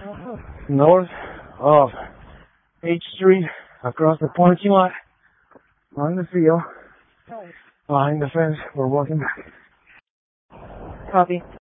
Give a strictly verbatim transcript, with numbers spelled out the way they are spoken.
north of H Street, across the parking lot, on the field, behind the fence. We're walking back. Copy.